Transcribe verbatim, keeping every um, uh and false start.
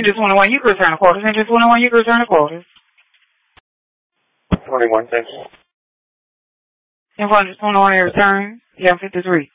Enter twenty-one, you can return the quarters. Enter twenty-one, you can return the quarters. twenty-one, thank you. In front of twenty-one, you return. You have fifty-three.